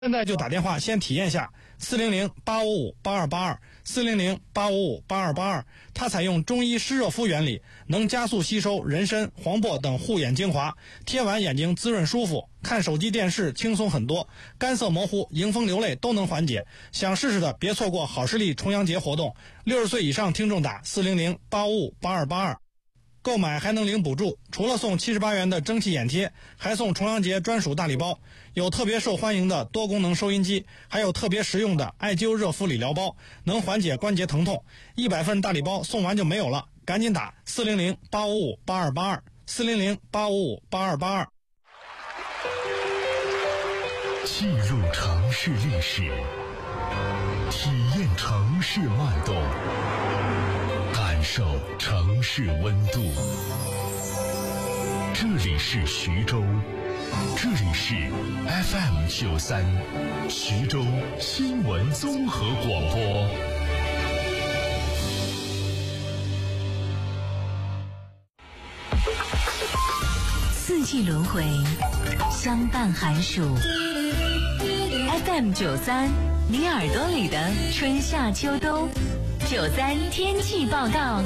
现在就打电话先体验下400-855-8282，400-855-8282。它采用中医湿热敷原理，能加速吸收人参、黄柏等护眼精华，贴完眼睛滋润舒服，看手机电视轻松很多，干涩模糊、迎风流泪都能缓解。想试试的别错过好视力重阳节活动，60岁以上听众打400-855-8282。购买还能领补助，除了送78元的蒸汽眼贴，还送重阳节专属大礼包，有特别受欢迎的多功能收音机，还有特别实用的艾灸热敷理疗包，能缓解关节疼痛。100份大礼包送完就没有了，赶紧打400-855-8282，400-855-8282。 记录城市历史，体验城市脉动，感受城市温度。这里是徐州，这里是 FM93 徐州新闻综合广播。 四季轮回，相伴寒暑。FM93，你耳朵里的春夏秋冬。93天气报告，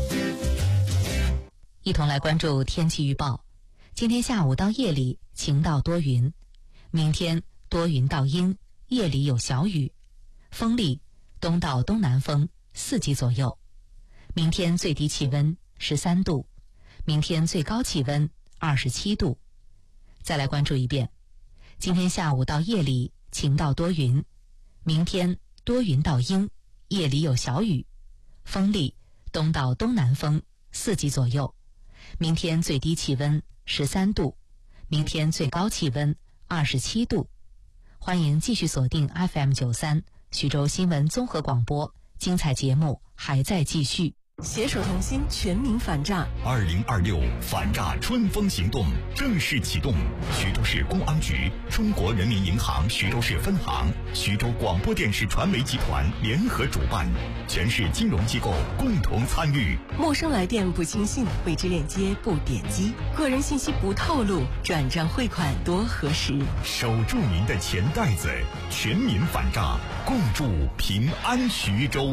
一同来关注天气预报。今天下午到夜里晴到多云，明天多云到阴，夜里有小雨，风力东到东南风4级左右。明天最低气温13度，明天最高气温27度。再来关注一遍，今天下午到夜里晴到多云，明天多云到阴，夜里有小雨，风力东到东南风4级左右。明天最低气温13度，明天最高气温27度。欢迎继续锁定 FM93 徐州新闻综合广播，精彩节目还在继续。 携手同心，全民反诈。 2026反诈春风行动正式启动，徐州市公安局、中国人民银行徐州市分行、徐州广播电视传媒集团联合主办，全市金融机构共同参与。 陌生来电不轻信，未知链接不点击，个人信息不透露，转账汇款多核实。 守住您的钱袋子，全民反诈，共筑平安徐州。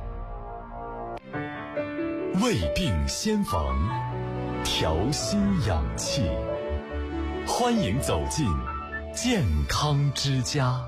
胃病先防，调心养气，欢迎走进健康之家。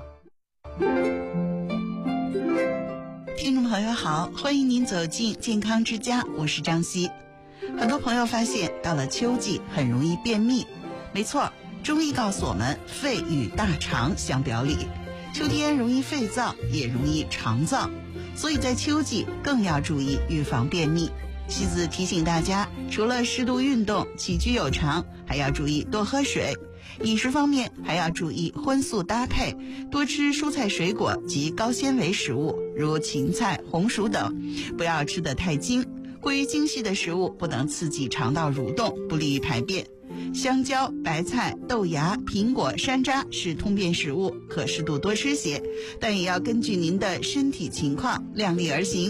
听众朋友好，欢迎您走进健康之家，我是张希。很多朋友发现到了秋季很容易便秘，没错，中医告诉我们肺与大肠相表里，秋天容易肺燥，也容易肠燥，所以在秋季更要注意预防便秘。西子提醒大家，除了适度运动、起居有常，还要注意多喝水。饮食方面还要注意荤素搭配，多吃蔬菜水果及高纤维食物，如芹菜、红薯等，不要吃得太精。过于精细的食物不能刺激肠道蠕动，不利于排便。香蕉、白菜、豆芽、苹果、山楂是通便食物，可适度多吃些，但也要根据您的身体情况量力而行。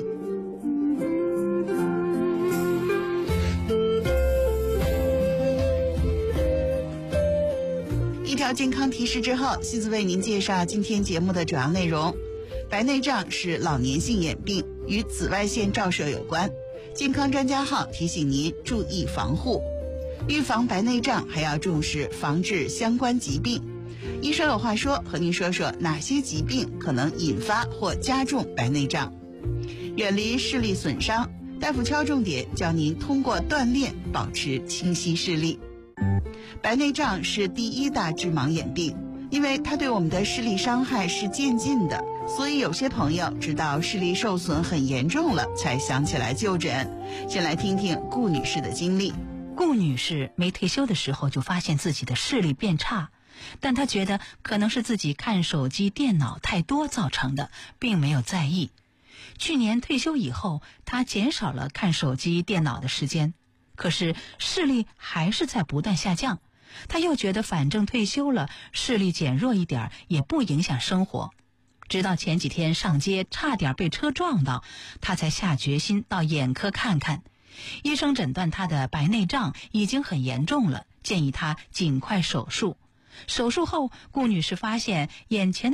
一条健康提示之后，西子为您介绍今天节目的主要内容。白内障是老年性眼病，与紫外线照射有关。健康专家号提醒您注意防护。预防白内障还要重视防治相关疾病。医生有话说，和您说说哪些疾病可能引发或加重白内障。远离视力损伤，大夫敲重点教您通过锻炼保持清晰视力。白内障是第一大致盲眼病，因为它对我们的视力伤害是渐进的，所以有些朋友直到视力受损很严重了才想起来就诊。先来听听顾女士的经历。 顾女士没退休的时候就发现自己的视力变差，但她觉得可能是自己看手机电脑太多造成的，并没有在意。去年退休以后，她减少了看手机电脑的时间，可是视力还是在不断下降。他又觉得反正退休了，视力减弱一点也不影响生活。直到前几天上街差点被车撞到，他才下决心到眼科看看。医生诊断他的白内障已经很严重了，建议他尽快手术。 手术后，顾女士发现眼前